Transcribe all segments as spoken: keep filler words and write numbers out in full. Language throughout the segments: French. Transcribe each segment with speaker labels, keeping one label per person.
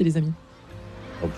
Speaker 1: les amis.
Speaker 2: Ok.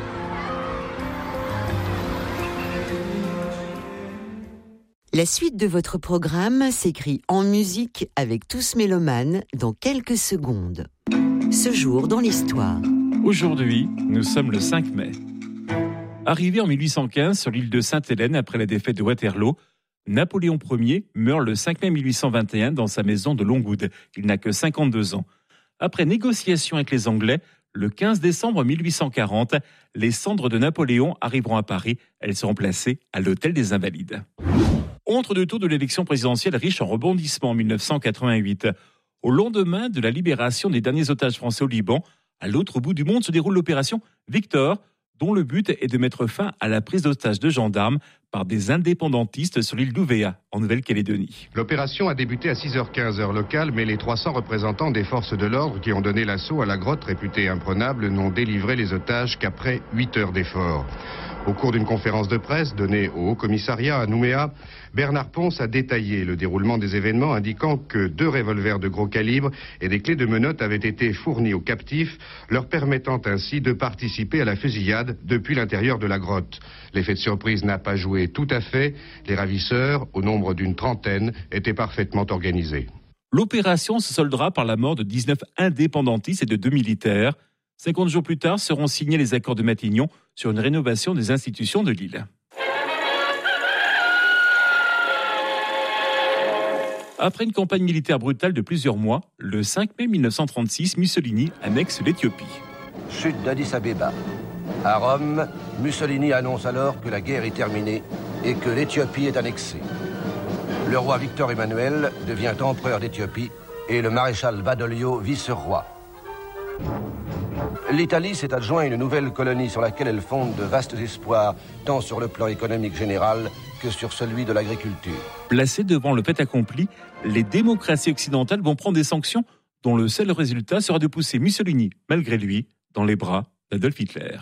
Speaker 3: La suite de votre programme s'écrit en musique avec Tous Mélomanes dans quelques secondes. Ce jour dans l'histoire.
Speaker 4: Aujourd'hui, nous sommes le cinq mai. Arrivé en mille huit cent quinze sur l'île de Sainte-Hélène après la défaite de Waterloo, Napoléon Ier meurt le cinq mai mille huit cent vingt et un dans sa maison de Longwood. Il n'a que cinquante-deux ans. Après négociation avec les Anglais, le quinze décembre mille huit cent quarante, les cendres de Napoléon arriveront à Paris. Elles seront placées à l'Hôtel des Invalides. Entre-deux tours de l'élection présidentielle riche en rebondissements en mille neuf cent quatre-vingt-huit. Au lendemain de la libération des derniers otages français au Liban, à l'autre bout du monde se déroule l'opération Victor, dont le but est de mettre fin à la prise d'otages de gendarmes par des indépendantistes sur l'île d'Ouvéa, en Nouvelle-Calédonie.
Speaker 5: L'opération a débuté à six heures quinze heure locale, mais les trois cents représentants des forces de l'ordre qui ont donné l'assaut à la grotte réputée imprenable n'ont délivré les otages qu'après huit heures d'efforts. Au cours d'une conférence de presse donnée au Haut-Commissariat à Nouméa, Bernard Ponce a détaillé le déroulement des événements, indiquant que deux revolvers de gros calibre et des clés de menottes avaient été fournis aux captifs, leur permettant ainsi de participer à la fusillade depuis l'intérieur de la grotte. L'effet de surprise n'a pas joué tout à fait. Les ravisseurs, au nombre d'une trentaine, étaient parfaitement organisés.
Speaker 4: L'opération se soldera par la mort de dix-neuf indépendantistes et de deux militaires. cinquante jours plus tard seront signés les accords de Matignon sur une rénovation des institutions de l'île. Après une campagne militaire brutale de plusieurs mois, le cinq mai mille neuf cent trente-six, Mussolini annexe l'Éthiopie.
Speaker 6: Chute d'Addis Abeba. À Rome, Mussolini annonce alors que la guerre est terminée et que l'Éthiopie est annexée. Le roi Victor Emmanuel devient empereur d'Éthiopie et le maréchal Badoglio vice-roi. L'Italie s'est adjoint une nouvelle colonie sur laquelle elle fonde de vastes espoirs, tant sur le plan économique général que sur celui de l'agriculture.
Speaker 4: Placés devant le fait accompli, les démocraties occidentales vont prendre des sanctions dont le seul résultat sera de pousser Mussolini, malgré lui, dans les bras d'Adolf Hitler.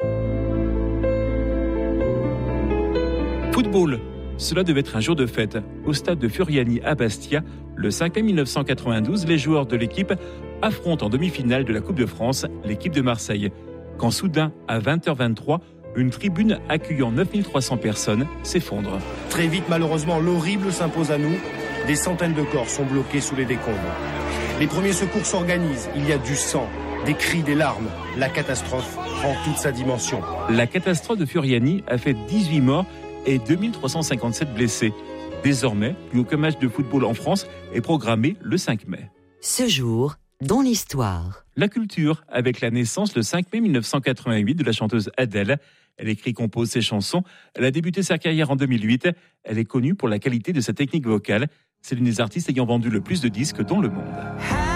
Speaker 4: Football. Cela devait être un jour de fête. Au stade de Furiani à Bastia, le cinq mai mille neuf cent quatre-vingt-douze, les joueurs de l'équipe affrontent en demi-finale de la Coupe de France l'équipe de Marseille. Quand soudain, à vingt heures vingt-trois, une tribune accueillant neuf mille trois cents personnes s'effondre.
Speaker 7: Très vite, malheureusement, l'horrible s'impose à nous. Des centaines de corps sont bloqués sous les décombres. Les premiers secours s'organisent. Il y a du sang, des cris, des larmes. La catastrophe prend toute sa dimension.
Speaker 4: La catastrophe de Furiani a fait dix-huit morts et deux mille trois cent cinquante-sept blessés. Désormais, plus aucun match de football en France est programmé le cinq mai.
Speaker 3: Ce jour, dans l'histoire.
Speaker 4: La culture, avec la naissance le cinq mai mille neuf cent quatre-vingt-huit de la chanteuse Adèle. Elle écrit, compose ses chansons. Elle a débuté sa carrière en deux mille huit. Elle est connue pour la qualité de sa technique vocale. C'est l'une des artistes ayant vendu le plus de disques dans le monde.